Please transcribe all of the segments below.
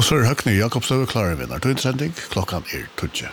Og så Høgni Jakobstøv klarer vinner til utsending. Klokkan 12.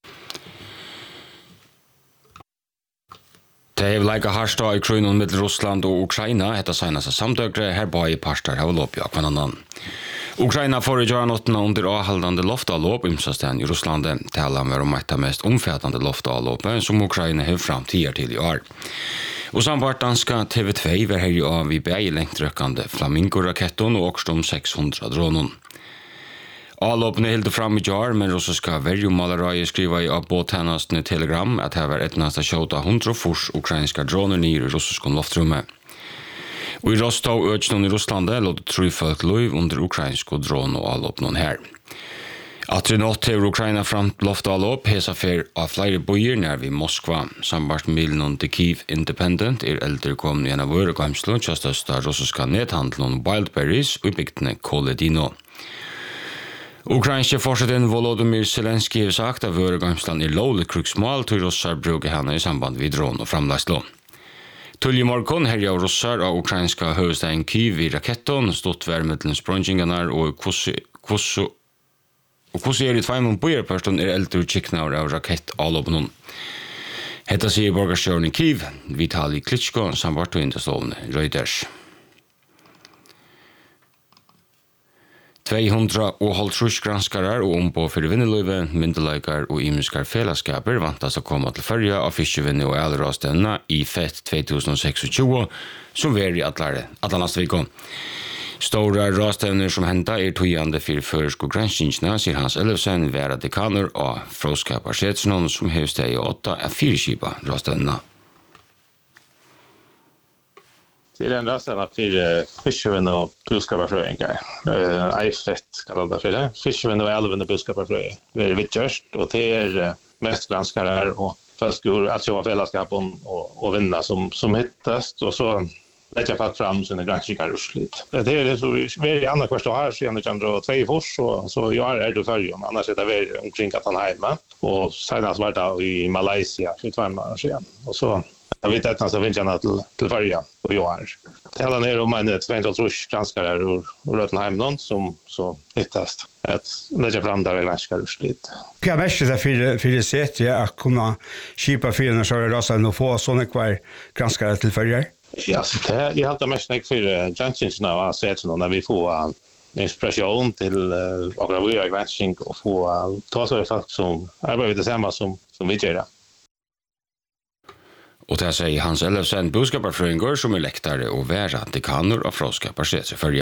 Det er like harsta i krønnen mellom Russland og Ukraina. Hetta senaste samtøkre her på i parter har loppja kvannan. Ukraina får i jarnottene under avhaldande loftalåp imsasten i Russland. Talar med om etta mest omfattande loftalåpet som Ukraina har fram til i år. Og samvart danska TV2 var her av i bæg lengtrøkkande flamingoraketton og også om 600 dronen. Avlåpene hilde fram i jar, men russiska verjumalaraje skriva i av båthennasten i Telegram at her var etnasta kjota 100 fors ukrainska droner nere i russiska loftrummet. Og i Rostov økene i Russland låt 3 folk løyv under ukrainsko drone og avlåpene her. At natt til Ukraina fram loftavlåp hesa fer av flere bøyer nær vi Moskva. Sambart milen til Kyiv Independent eldre kom igjen av Øregamslo til største russiska nethandelen Wildberries og bygdene Koledino. Ukrainske forsetten Volodymyr Zelensky har sagt at Øregamsland lovlig kruksmål til russar bruker henne i samband vid drone og framleislo. Tulli morgon herja russar av ukrainska høvestein Kyiv i raketton, stått værmiddelen sprøyngingarna og hvordan er det tveimån bøyerperson eldre kiknar av rakett-avlåpen. Hetta sier borgarsjøren i Kyiv, Vitali Klitschko, samvart og indestående Reuters. 200 granskarar og ombå for vinneløyve, myndelaikar og imiskar fellesskaper vantas å komme til førje av fiskevinne og elrastenene i FET 2026, som var i Atlanastviko. Stora rastevner som henta tøyande for føresko granskingsna, sier Hans Ellefsen, være dekaner og fråskaparsetsen som hevste i 8 av 4 skipa rastevnene. Det är en rastevna för fiskevinne och buskaparfröingar. Eifett kallar det för det. Fiskevinne och elvinne buskaparfröingar. Det är vittjörst och det är mest granskare och förskor att jobba fällskapen och vinna som hittas och så lägger jag fram sina granskningar ursligt. Det är det så vi är andra kvarstå här så jag kan dra 2 fors så jag är då följer annars är det omkring att han hemma och senast var det i Malaysia för 2 månader sedan och så jag vet att han ska vinna till färja och jag är. Hela ner om en 200 granskare och Rötenheim någon som så hittas att lägga fram där granskare ursligt. Jag märker det för det sätt att kunna skipa fyra så är det och få såna kvar granskare till färja. Ja, så det jag har mest näck för granskningarna och sett när vi får inspiration till några våra granskning och få ta så folk som arbetar det samma som vi gör. Og det sier Hans Ellefsen buskaparfrøyngår som lektare og være dekaner og fråskaparsetser følge.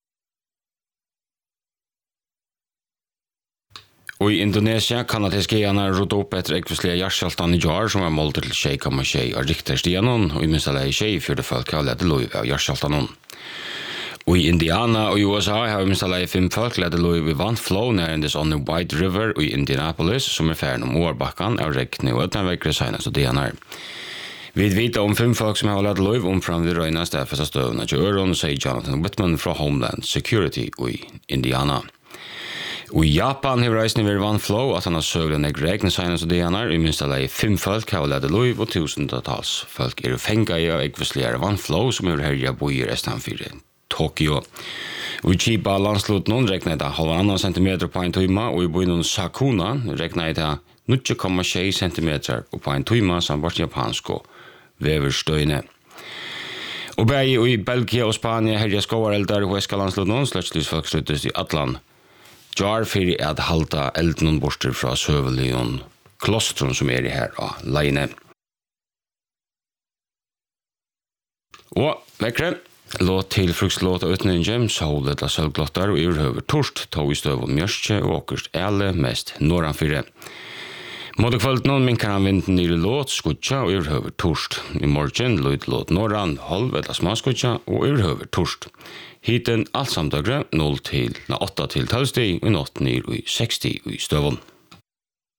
Og i Indonesia kan at skeierne rådde opp etter ekvislige hjertskjaltene i jar som var målt til 6,6 av Richterstianen og i minst alle 6 folk har ledet lov av hjertskjaltene. Og i Indiana og i USA har vi minst alle 5 folk ledet lov i vannflow nærendis on the White River og i Indianapolis som ferden om årbakken av rekne og utenvekkere senest og DNA. Vi vet om 5 folk som har latt lov omfram vid røyna stedfesta støvna til Øron, sier Jonathan Whitman fra Homeland Security i Indiana. Og i Japan har reisende ved vannflow at han har søglet nek regne senest og DNA, i minst alle 5 folk har latt lov og tusentals folk fengt i av ekvisligere vannflow som har herja boier estanfyrir Tokyo. Og i Chiba landslott noen rekna det 1,5 centimeter på en tøyma, og i boinen Sakuna rekna det 0,6 centimeter på en tøyma som vart japansko veverstøyne. Og begge i Belgia og Spania herja skovareldar og eskalandslott noen sluttslis folk sluttes i Atlant. Jar fyrir at halta elden borster fra søvelion klostron som i her av leine. Og vekkre låt til frukslåt og utnøynge, solet av sølglottar og urhøver torst, tog i støv og mjørske og åkerst æle mest norranfyrir. Måte kvöld noen minkar han vinden i låt, skutja og urhøver torst. I morgen låt låt norran, halv eller smaskutja og urhøver torst. Hiten alt samtøkre 0 til 8 til 12 stig og 8 ned i 60 i støvån.